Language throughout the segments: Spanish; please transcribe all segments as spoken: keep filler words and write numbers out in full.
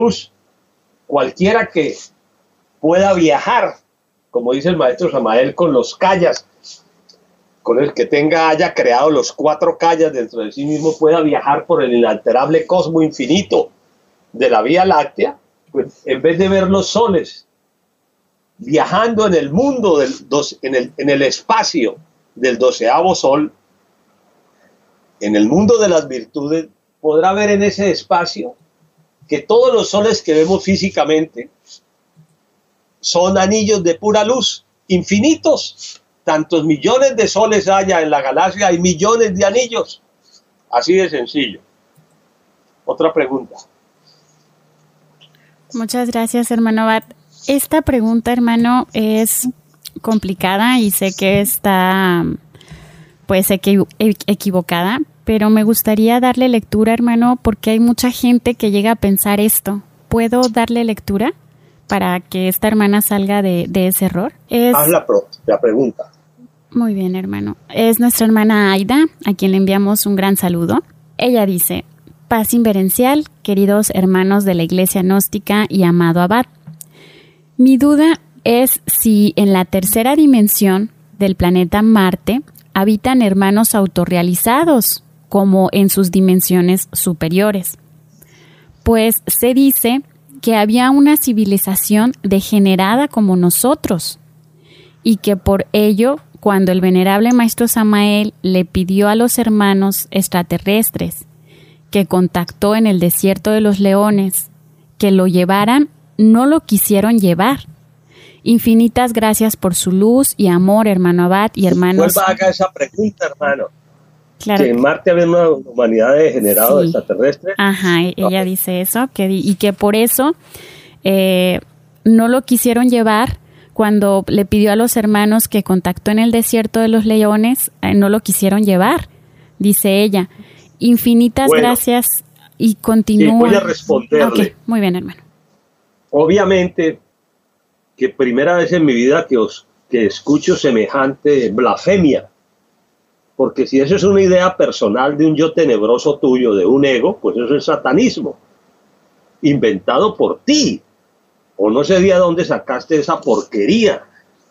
luz, cualquiera que pueda viajar, como dice el maestro Samael, con los kayas, con el que tenga, haya creado los cuatro kayas dentro de sí mismo, pueda viajar por el inalterable cosmo infinito de la Vía Láctea, pues en vez de ver los soles viajando en el mundo, del dos, en, el, en el espacio del doceavo sol, en el mundo de las virtudes, podrá ver en ese espacio que todos los soles que vemos físicamente son anillos de pura luz, infinitos. Tantos millones de soles haya en la galaxia, hay millones de anillos. Así de sencillo. Otra pregunta. Muchas gracias, hermano Abad. Esta pregunta, hermano, es complicada y sé que está, pues, equi- equivocada, pero me gustaría darle lectura, hermano, porque hay mucha gente que llega a pensar esto. ¿Puedo darle lectura para que esta hermana salga de, de ese error? Es... Haz la, pro, la pregunta. Muy bien, hermano. Es nuestra hermana Aida, a quien le enviamos un gran saludo. Ella dice: paz inverencial, queridos hermanos de la Iglesia Gnóstica y amado Abad. Mi duda es si en la tercera dimensión del planeta Marte habitan hermanos autorrealizados, como en sus dimensiones superiores. Pues se dice que había una civilización degenerada como nosotros, y que por ello, cuando el venerable maestro Samael le pidió a los hermanos extraterrestres que contactó en el desierto de los leones que lo llevaran, no lo quisieron llevar. Infinitas gracias por su luz y amor, hermano Abad y hermanos. Vuelva a hacer esa pregunta, hermano. Claro. Que en Marte había una humanidad degenerada, sí, extraterrestre. Ajá, ella okay. dice eso, que, y que por eso eh, no lo quisieron llevar. Cuando le pidió a los hermanos que contactó en el desierto de los leones, eh, no lo quisieron llevar, dice ella. Infinitas bueno, gracias y continúa. Sí, voy a responderle. Okay, muy bien, hermano. Obviamente que primera vez en mi vida que, os, que escucho semejante blasfemia, porque si eso es una idea personal de un yo tenebroso tuyo, de un ego, pues eso es satanismo, inventado por ti. O no sé de dónde sacaste esa porquería,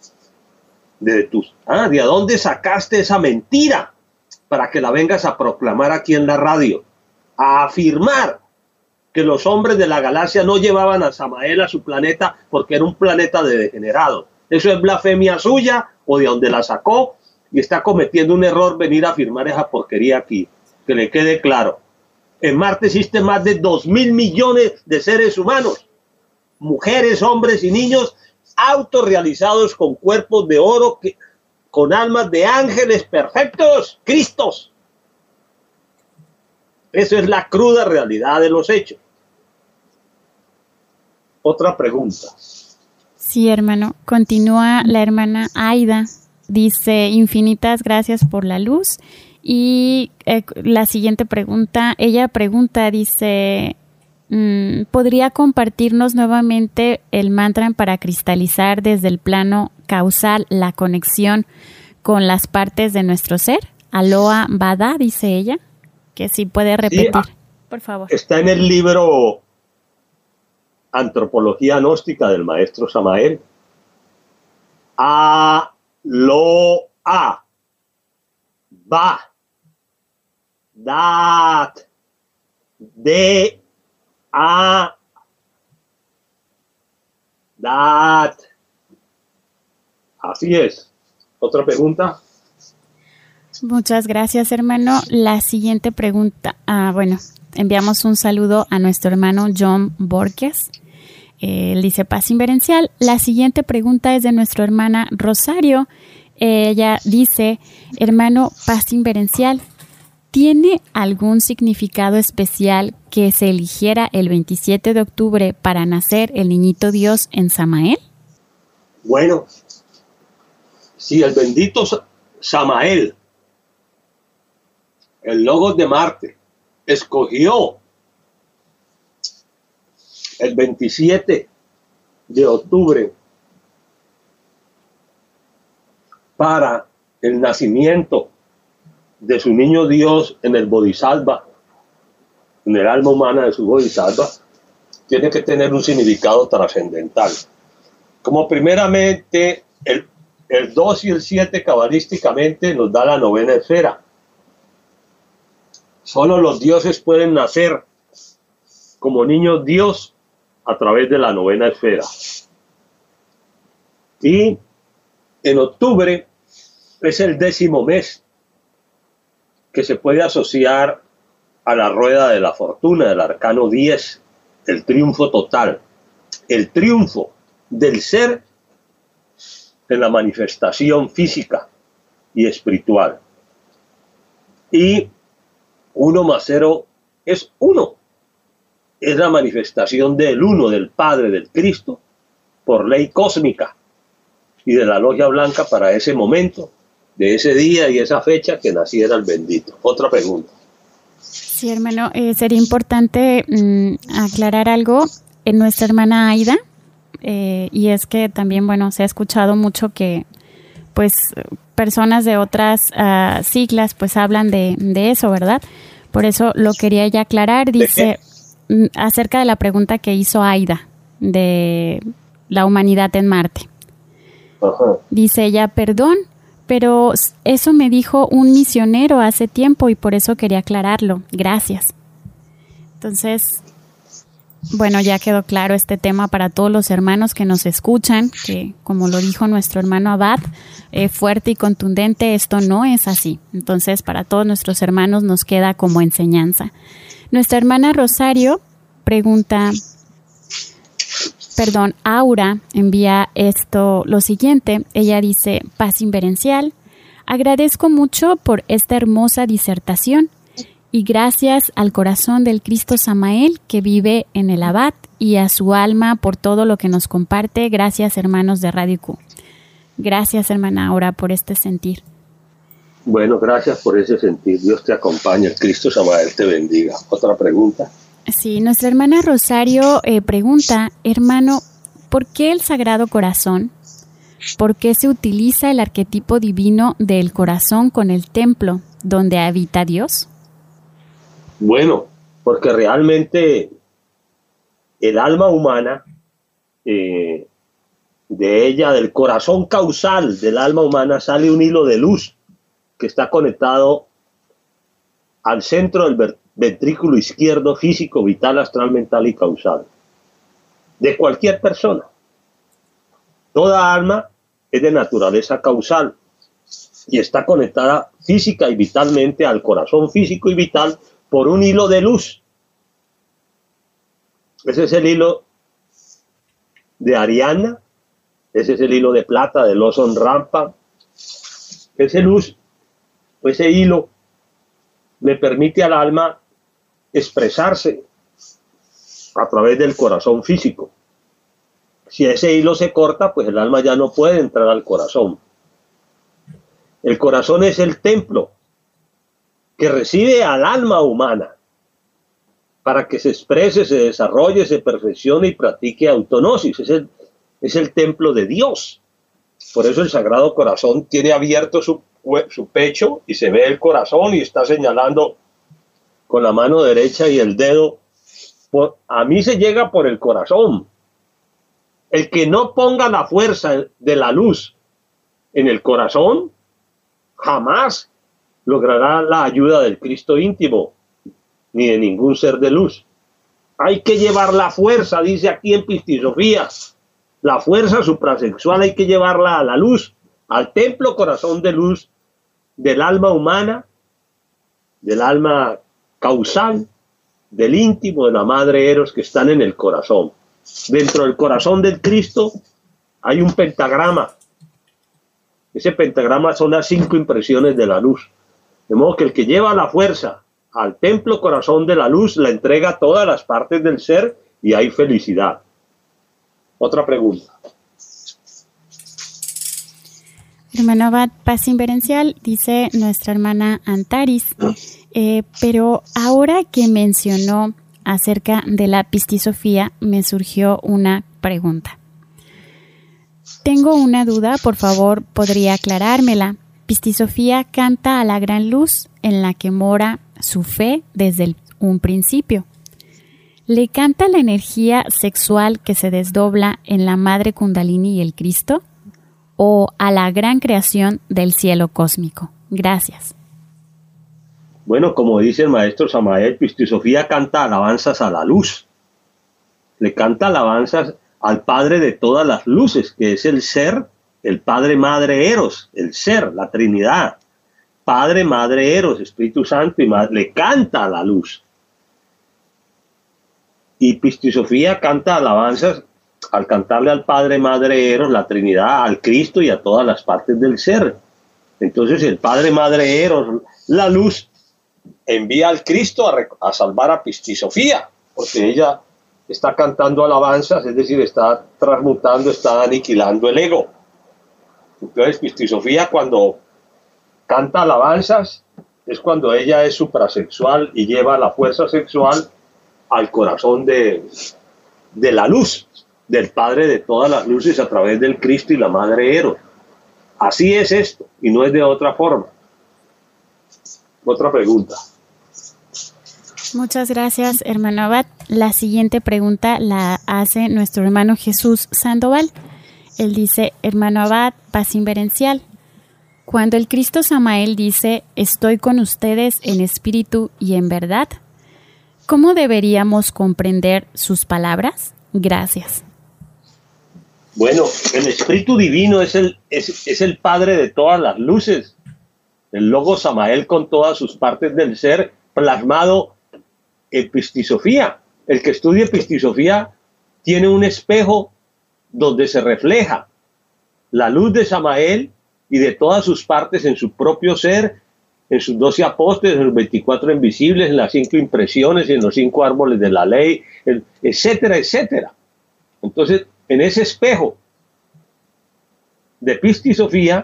de tus, ah, de dónde sacaste esa mentira para que la vengas a proclamar aquí en la radio, a afirmar que los hombres de la galaxia no llevaban a Samael a su planeta porque era un planeta de degenerados. Eso es blasfemia suya o de donde la sacó, y está cometiendo un error venir a afirmar esa porquería aquí, que le quede claro. En Marte existen más de dos mil millones de seres humanos, mujeres, hombres y niños autorrealizados con cuerpos de oro, que, con almas de ángeles perfectos, Cristos. Eso es la cruda realidad de los hechos. Otra pregunta. Sí, hermano. Continúa la hermana Aida. Dice: infinitas gracias por la luz. Y eh, la siguiente pregunta, ella pregunta, dice: ¿podría compartirnos nuevamente el mantra para cristalizar desde el plano causal la conexión con las partes de nuestro ser? Aloha Bada, dice ella, que si puede repetir, sí, por favor. Está en el libro Antropología Gnóstica del maestro Samael. Aloha Ba Dat De A Dat. Así es. ¿Otra pregunta? Muchas gracias, hermano. La siguiente pregunta, ah, bueno, enviamos un saludo a nuestro hermano John Borges. Eh, él dice: paz inverencial. La siguiente pregunta es de nuestra hermana Rosario. Eh, ella dice: hermano, paz inverencial, ¿tiene algún significado especial que se eligiera el veintisiete de octubre para nacer el niñito Dios en Samael? Bueno, si el bendito Samael, el Logos de Marte, escogió el veintisiete de octubre para el nacimiento de su niño Dios en el Bodhisattva, en el alma humana de su Bodhisattva, tiene que tener un significado trascendental. Como primeramente, el, el dos y el siete cabalísticamente nos da la novena esfera. Solo los dioses pueden nacer como niños Dios a través de la novena esfera. Y en octubre es el décimo mes que se puede asociar a la rueda de la fortuna, del arcano diez, el triunfo total, el triunfo del ser en la manifestación física y espiritual. Y uno más cero es uno. Es la manifestación del uno, del Padre, del Cristo, por ley cósmica y de la logia blanca para ese momento, de ese día y esa fecha que naciera el bendito. Otra pregunta. Sí, hermano, eh, sería importante mmm, aclarar algo en nuestra hermana Aida, eh, y es que también, bueno, se ha escuchado mucho que, pues, personas de otras uh, siglas, pues, hablan de, de eso, ¿verdad? Por eso lo quería ya aclarar. Dice, acerca de la pregunta que hizo Aida, de la humanidad en Marte. Ajá. Dice ella, perdón, pero eso me dijo un misionero hace tiempo y por eso quería aclararlo. Gracias. Entonces, bueno, ya quedó claro este tema para todos los hermanos que nos escuchan, que como lo dijo nuestro hermano Abad, eh, fuerte y contundente, esto no es así. Entonces, para todos nuestros hermanos nos queda como enseñanza. Nuestra hermana Rosario pregunta, perdón, Aura envía esto, lo siguiente. Ella dice, paz inverencial, agradezco mucho por esta hermosa disertación y gracias al corazón del Cristo Samael que vive en el Abad y a su alma por todo lo que nos comparte. Gracias, hermanos de Radio Q. Gracias, hermana Aura, por este sentir. Bueno, gracias por ese sentir. Dios te acompañe, el Cristo Samael te bendiga. Otra pregunta. Sí, nuestra hermana Rosario eh, pregunta, hermano, ¿por qué el Sagrado Corazón? ¿Por qué se utiliza el arquetipo divino del corazón con el templo donde habita Dios? Bueno, porque realmente el alma humana, eh, de ella, del corazón causal del alma humana, sale un hilo de luz que está conectado al centro del ventrículo izquierdo, físico, vital, astral, mental y causal, de cualquier persona. Toda alma es de naturaleza causal y está conectada física y vitalmente al corazón físico y vital por un hilo de luz. Ese es el hilo de Ariana, ese es el hilo de plata de Lawson Rampa. Ese luz, ese hilo, le permite al alma expresarse a través del corazón físico. Si ese hilo se corta, pues el alma ya no puede entrar al corazón. El corazón es el templo que recibe al alma humana para que se exprese, se desarrolle, se perfeccione y practique autonosis. Es el, es el templo de Dios. Por eso el Sagrado Corazón tiene abierto su, su pecho y se ve el corazón y está señalando con la mano derecha y el dedo. Por, a mí se llega por el corazón. El que no ponga la fuerza de la luz en el corazón, jamás logrará la ayuda del Cristo íntimo, ni de ningún ser de luz. Hay que llevar la fuerza, dice aquí en Pistisofía, la fuerza suprasexual hay que llevarla a la luz, al templo corazón de luz del alma humana, del alma causal, del íntimo, de la madre Eros, que están en el corazón. Dentro del corazón del Cristo hay un pentagrama. Ese pentagrama son las cinco impresiones de la luz. De modo que el que lleva la fuerza al templo corazón de la luz la entrega a todas las partes del ser y hay felicidad. Otra pregunta. Hermano Abad, paz inverencial, dice nuestra hermana Antaris. Eh, pero ahora que mencionó acerca de la pistisofía, me surgió una pregunta. Tengo una duda, por favor, ¿podría aclarármela? Pistisofía canta a la gran luz en la que mora su fe desde el, un principio. ¿Le canta la energía sexual que se desdobla en la Madre Kundalini y el Cristo? ¿O a la gran creación del cielo cósmico? Gracias. Bueno, como dice el maestro Samael, Pisti Sofía canta alabanzas a la luz. Le canta alabanzas al Padre de todas las luces, que es el ser, el Padre, Madre, Eros, el ser, la Trinidad. Padre, Madre, Eros, Espíritu Santo y Madre, le canta a la luz. Y Pisti Sofía canta alabanzas al cantarle al Padre, Madre, Eros, la Trinidad, al Cristo y a todas las partes del ser. Entonces el Padre, Madre, Eros, la luz, envía al Cristo a, a salvar a Pisti Sofía, porque ella está cantando alabanzas, es decir, está transmutando, está aniquilando el ego. Entonces Pisti Sofía, cuando canta alabanzas, es cuando ella es suprasexual y lleva la fuerza sexual al corazón de, de la luz, del Padre de todas las luces a través del Cristo y la Madre Eros. Así es esto, y no es de otra forma. Otra pregunta. Muchas gracias, hermano Abad. La siguiente pregunta la hace nuestro hermano Jesús Sandoval. Él dice: hermano Abad, paz inverencial. Cuando el Cristo Samael dice: estoy con ustedes en espíritu y en verdad, ¿cómo deberíamos comprender sus palabras? Gracias. Bueno, el Espíritu Divino es el, es, es el Padre de todas las luces. El Logo Samael con todas sus partes del ser plasmado en Pisti Sofía. El que estudie Pisti Sofía tiene un espejo donde se refleja la luz de Samael y de todas sus partes en su propio ser, en sus doce apóstoles, en los veinticuatro invisibles, en las cinco impresiones, en los cinco árboles de la ley, etcétera, etcétera. Entonces, en ese espejo de Pisti Sofía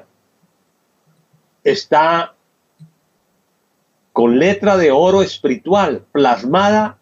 está con letra de oro espiritual plasmada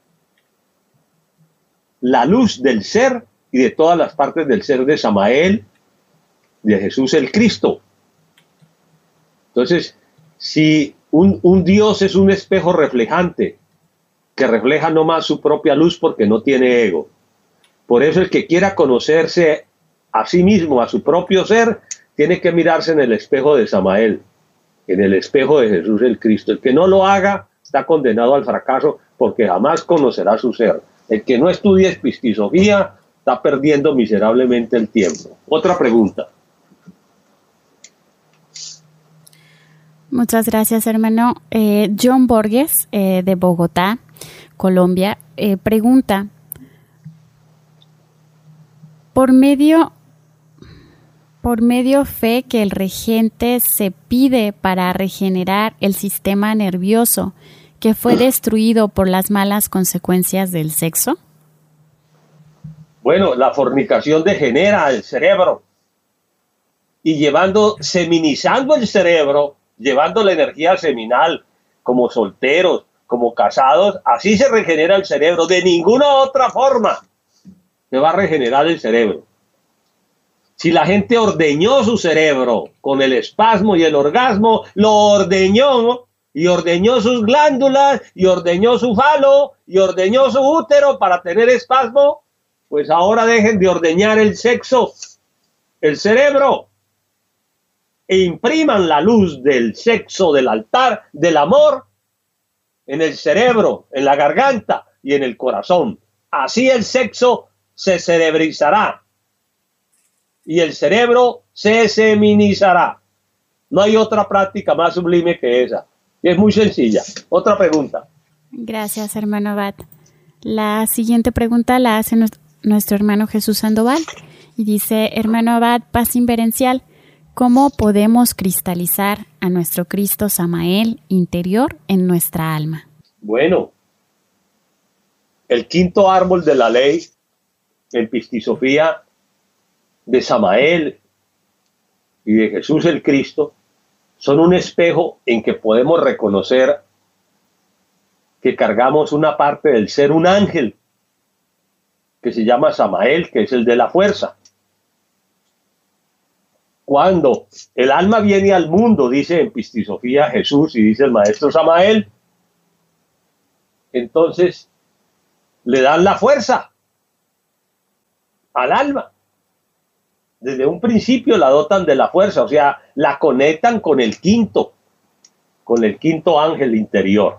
la luz del ser y de todas las partes del ser de Samael, de Jesús el Cristo. Entonces, si un, un Dios es un espejo reflejante, que refleja no más su propia luz porque no tiene ego. Por eso el que quiera conocerse a sí mismo, a su propio ser, tiene que mirarse en el espejo de Samael, en el espejo de Jesús el Cristo. El que no lo haga está condenado al fracaso porque jamás conocerá su ser. El que no estudie Pisti Sofía está perdiendo miserablemente el tiempo. Otra pregunta. Muchas gracias, hermano. Eh, John Borges, eh, de Bogotá, Colombia, eh, pregunta: por medio, por medio fe que el regente se pide para regenerar el sistema nervioso que fue destruido por las malas consecuencias del sexo. Bueno, la fornicación degenera el cerebro y llevando, seminizando el cerebro, llevando la energía seminal como solteros, como casados, así se regenera el cerebro. De ninguna otra forma se va a regenerar el cerebro. Si la gente ordeñó su cerebro con el espasmo y el orgasmo, lo ordeñó y ordeñó sus glándulas y ordeñó su falo y ordeñó su útero para tener espasmo, pues ahora dejen de ordeñar el sexo, el cerebro, e impriman la luz del sexo, del altar, del amor en el cerebro, en la garganta y en el corazón. Así el sexo se cerebrizará y el cerebro se seminizará. No hay otra práctica más sublime que esa. Es muy sencilla. Otra pregunta. Gracias, hermano Abad. La siguiente pregunta la hace nuestro hermano Jesús Sandoval y dice: hermano Abad, paz inverencial, ¿cómo podemos cristalizar a nuestro Cristo Samael interior en nuestra alma? Bueno, el quinto árbol de la ley en Pisti Sofía de Samael y de Jesús el Cristo son un espejo en que podemos reconocer que cargamos una parte del ser, un ángel que se llama Samael, que es el de la fuerza. Cuando el alma viene al mundo, dice en Pisti Sofía Jesús y dice el maestro Samael, entonces le dan la fuerza al alma. Desde un principio la dotan de la fuerza, o sea, la conectan con el quinto, con el quinto ángel interior.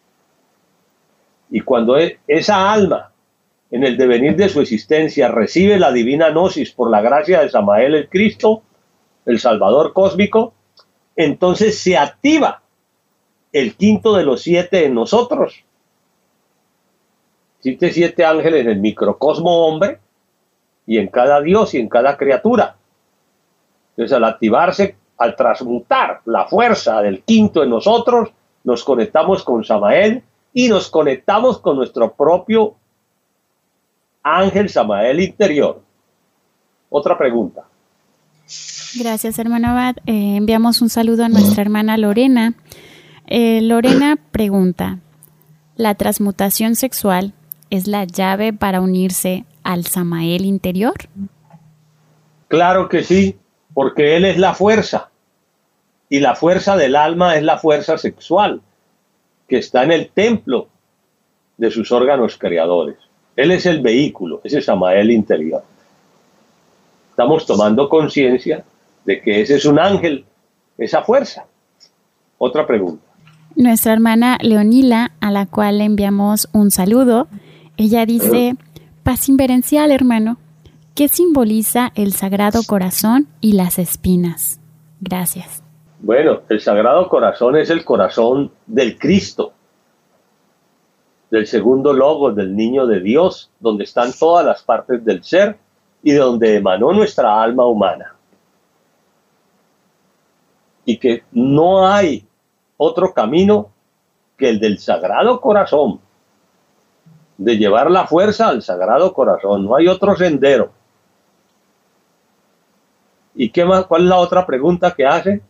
Y cuando esa alma, en el devenir de su existencia, recibe la divina gnosis por la gracia de Samael el Cristo, el Salvador cósmico, entonces se activa el quinto de los siete en nosotros. Existe siete ángeles en el microcosmo hombre y en cada Dios y en cada criatura. Entonces, al activarse, al transmutar la fuerza del quinto en nosotros, nos conectamos con Samael y nos conectamos con nuestro propio ángel Samael interior. Otra pregunta. Gracias, hermano Abad. Eh, enviamos un saludo a nuestra hermana Lorena. Eh, Lorena pregunta, ¿la transmutación sexual es la llave para unirse al Samael interior? Claro que sí, porque él es la fuerza. Y la fuerza del alma es la fuerza sexual, que está en el templo de sus órganos creadores. Él es el vehículo, ese Samael interior. Estamos tomando conciencia de que ese es un ángel, esa fuerza. Otra pregunta. Nuestra hermana Leonila, a la cual le enviamos un saludo, ella dice, paz inverencial, hermano, ¿qué simboliza el Sagrado Corazón y las espinas? Gracias. Bueno, el Sagrado Corazón es el corazón del Cristo, del segundo logo, del niño de Dios, donde están todas las partes del ser y de donde emanó nuestra alma humana. Y que no hay otro camino que el del Sagrado Corazón, de llevar la fuerza al Sagrado Corazón. No hay otro sendero. ¿Y qué más? ¿Cuál es la otra pregunta que hace?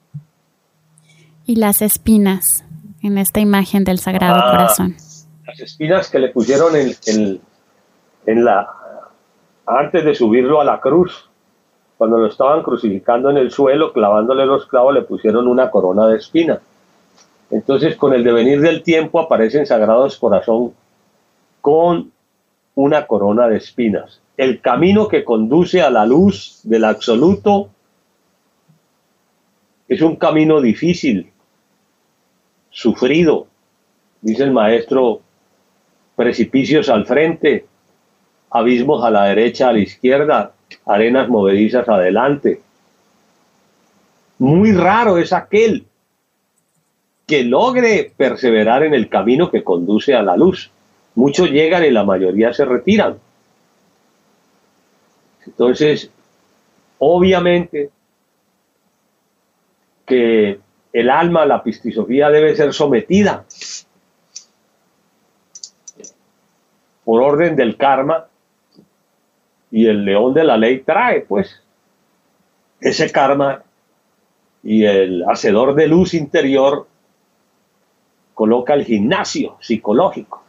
Y las espinas en esta imagen del Sagrado ah, Corazón. Las espinas que le pusieron en, en, en la antes de subirlo a la cruz, cuando lo estaban crucificando en el suelo, clavándole los clavos, le pusieron una corona de espinas. Entonces, con el devenir del tiempo, aparecen Sagrados Corazón con una corona de espinas. El camino que conduce a la luz del absoluto es un camino difícil, sufrido, dice el maestro, precipicios al frente, abismos a la derecha, a la izquierda, arenas movedizas adelante. Muy raro es aquel que logre perseverar en el camino que conduce a la luz. Muchos llegan y la mayoría se retiran. Entonces, obviamente que el alma, la pistisofía, debe ser sometida por orden del karma, y el león de la ley trae, pues, ese karma, y el hacedor de luz interior coloca el gimnasio psicológico,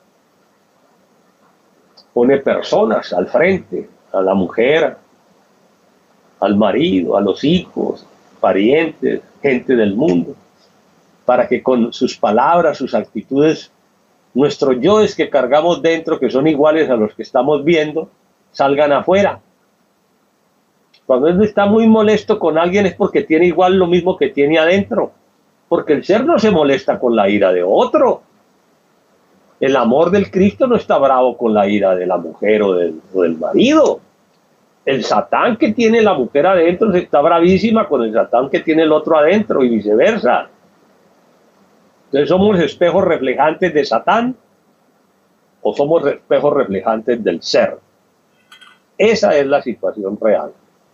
pone personas al frente, a la mujer, al marido, a los hijos, parientes, gente del mundo, para que con sus palabras, sus actitudes, nuestros yoes que cargamos dentro, que son iguales a los que estamos viendo, salgan afuera. Cuando él está muy molesto con alguien es porque tiene igual lo mismo que tiene adentro, porque el ser no se molesta con la ira de otro. El amor del Cristo no está bravo con la ira de la mujer o del, o del marido. El Satán que tiene la mujer adentro está bravísima con el Satán que tiene el otro adentro y viceversa. Entonces, ¿somos espejos reflejantes de Satán o somos espejos reflejantes del ser? Esa es la situación real.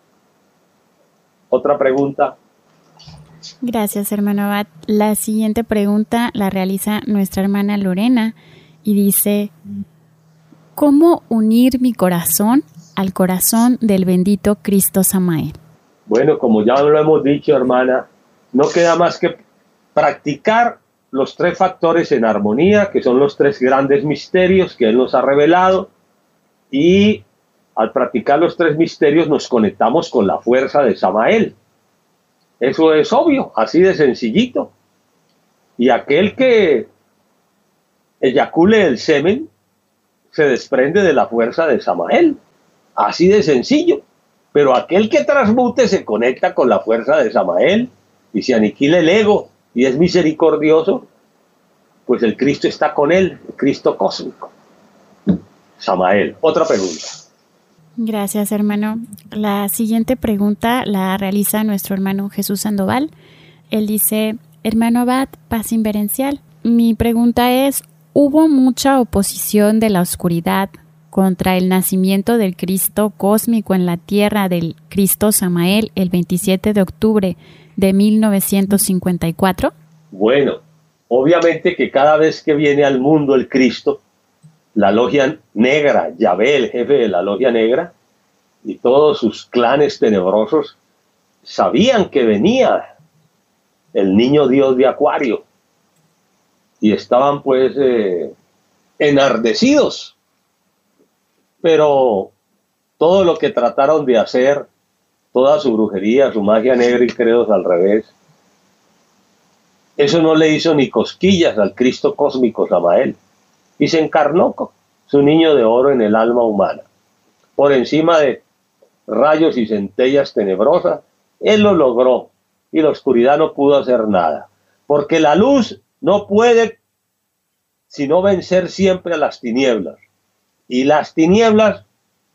Otra pregunta. Gracias, hermano Abad. La siguiente pregunta la realiza nuestra hermana Lorena y dice, ¿cómo unir mi corazón al corazón del bendito Cristo Samael? Bueno, como ya lo hemos dicho, hermana, no queda más que practicar los tres factores en armonía, que son los tres grandes misterios que Él nos ha revelado, y al practicar los tres misterios nos conectamos con la fuerza de Samael. Eso es obvio, así de sencillito. Y aquel que eyacule el semen se desprende de la fuerza de Samael. Así de sencillo. Pero aquel que transmute se conecta con la fuerza de Samael y se aniquila el ego y es misericordioso, pues el Cristo está con él, el Cristo cósmico. Samael. Otra pregunta. Gracias, hermano. La siguiente pregunta la realiza nuestro hermano Jesús Sandoval. Él dice: hermano Abad, paz inverencial. Mi pregunta es, ¿hubo mucha oposición de la oscuridad contra el nacimiento del Cristo cósmico en la tierra del Cristo Samael el veintisiete de octubre de mil novecientos cincuenta y cuatro? Bueno, obviamente que cada vez que viene al mundo el Cristo, la logia negra, Yahvé, el jefe de la logia negra, y todos sus clanes tenebrosos sabían que venía el niño Dios de Acuario y estaban pues eh, enardecidos. Pero todo lo que trataron de hacer, toda su brujería, su magia negra y credos al revés, eso no le hizo ni cosquillas al Cristo cósmico Samael. Y se encarnó su niño de oro en el alma humana. Por encima de rayos y centellas tenebrosas, él lo logró y la oscuridad no pudo hacer nada. Porque la luz no puede sino vencer siempre a las tinieblas. Y las tinieblas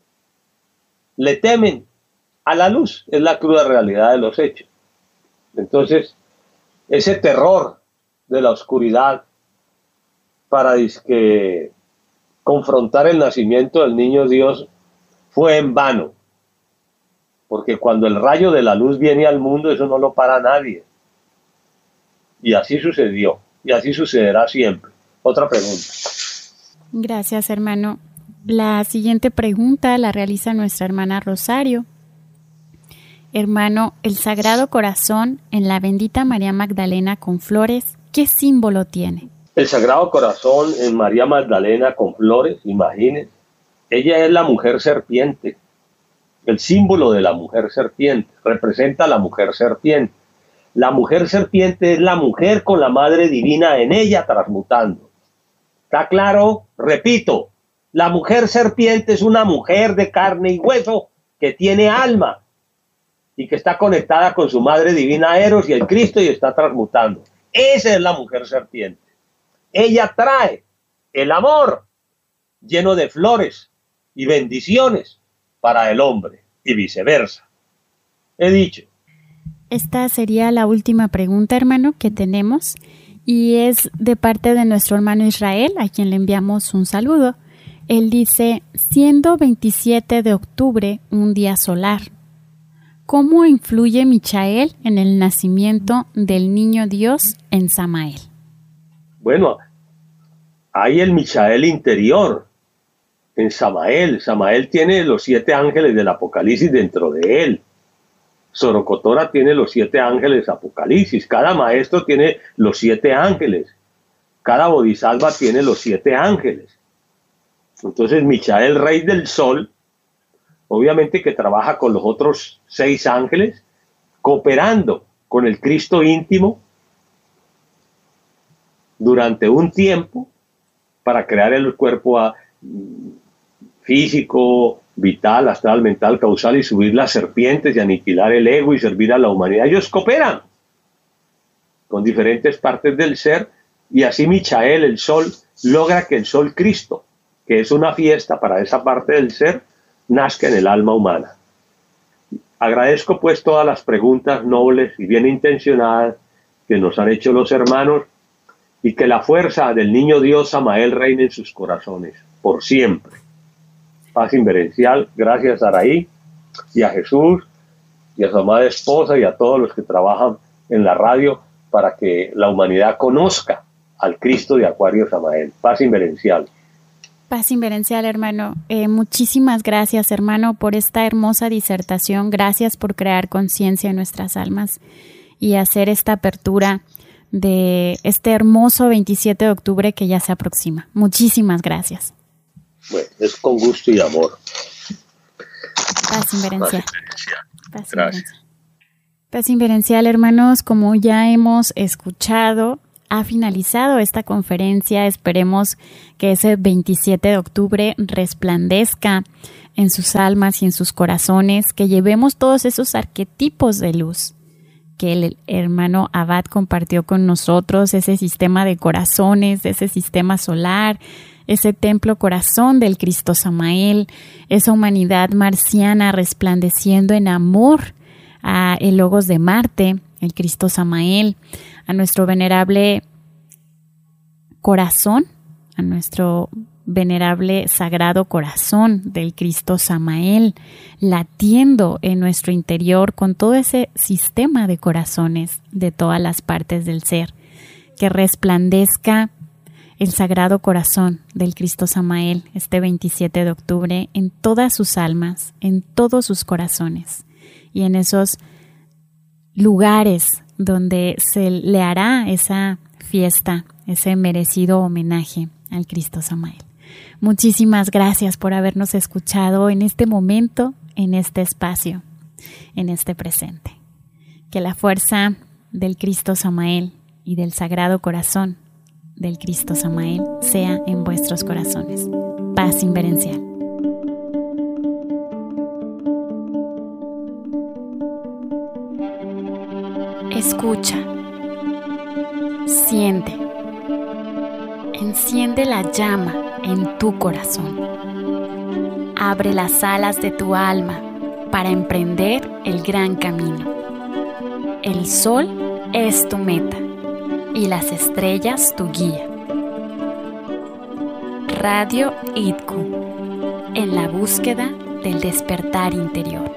le temen a la luz. Es la cruda realidad de los hechos. Entonces, ese terror de la oscuridad para disque confrontar el nacimiento del niño Dios fue en vano. Porque cuando el rayo de la luz viene al mundo, eso no lo para nadie. Y así sucedió. Y así sucederá siempre. Otra pregunta. Gracias, hermano. La siguiente pregunta la realiza nuestra hermana Rosario. Hermano, el Sagrado Corazón en la bendita María Magdalena con flores, ¿qué símbolo tiene? El Sagrado Corazón en María Magdalena con flores, imagínense. Ella es la mujer serpiente. El símbolo de la mujer serpiente. Representa a la mujer serpiente. La mujer serpiente es la mujer con la Madre Divina en ella transmutando. ¿Está claro? Repito. La mujer serpiente es una mujer de carne y hueso que tiene alma y que está conectada con su Madre Divina Eros y el Cristo y está transmutando. Esa es la mujer serpiente. Ella trae el amor lleno de flores y bendiciones para el hombre y viceversa. He dicho. Esta sería la última pregunta, hermano, que tenemos y es de parte de nuestro hermano Israel, a quien le enviamos un saludo. Él dice, siendo veintisiete de octubre un día solar, ¿cómo influye Michael en el nacimiento del niño Dios en Samael? Bueno, hay el Michael interior en Samael. Samael tiene los siete ángeles del Apocalipsis dentro de él. Sorocotora tiene los siete ángeles Apocalipsis. Cada maestro tiene los siete ángeles. Cada bodhisattva tiene los siete ángeles. Entonces Michael, rey del sol, obviamente que trabaja con los otros seis ángeles, cooperando con el Cristo íntimo durante un tiempo para crear el cuerpo a, físico, vital, astral, mental, causal y subir las serpientes y aniquilar el ego y servir a la humanidad. Ellos cooperan con diferentes partes del ser y así Michael, el sol, logra que el sol Cristo, que es una fiesta para esa parte del ser, nazca en el alma humana. Agradezco pues todas las preguntas nobles y bien intencionadas que nos han hecho los hermanos y que la fuerza del niño Dios Samael reine en sus corazones, por siempre. Paz inverencial, gracias a Araí y a Jesús y a su amada esposa y a todos los que trabajan en la radio para que la humanidad conozca al Cristo de Acuario Samael. Paz inverencial. Paz inverencial, hermano. Eh, muchísimas gracias, hermano, por esta hermosa disertación. Gracias por crear conciencia en nuestras almas y hacer esta apertura de este hermoso veintisiete de octubre que ya se aproxima. Muchísimas gracias. Bueno, es con gusto y amor. Paz inverencial. Paz inverencial. Paz inverencial, hermanos, como ya hemos escuchado, ha finalizado esta conferencia. Esperemos que ese veintisiete de octubre resplandezca en sus almas y en sus corazones, que llevemos todos esos arquetipos de luz que el hermano Abad compartió con nosotros, ese sistema de corazones, ese sistema solar, ese templo corazón del Cristo Samael, esa humanidad marciana resplandeciendo en amor a el Logos de Marte, el Cristo Samael, a nuestro venerable corazón, a nuestro venerable sagrado corazón del Cristo Samael, latiendo en nuestro interior con todo ese sistema de corazones de todas las partes del ser, que resplandezca el sagrado corazón del Cristo Samael este veintisiete de octubre en todas sus almas, en todos sus corazones y en esos lugares donde se le hará esa fiesta, ese merecido homenaje al Cristo Samael. Muchísimas gracias por habernos escuchado en este momento, en este espacio, en este presente. Que la fuerza del Cristo Samael y del Sagrado Corazón del Cristo Samael sea en vuestros corazones. Paz inverencial. Escucha, siente, enciende la llama en tu corazón. Abre las alas de tu alma para emprender el gran camino. El sol es tu meta y las estrellas tu guía. Radio I D C U, en la búsqueda del despertar interior.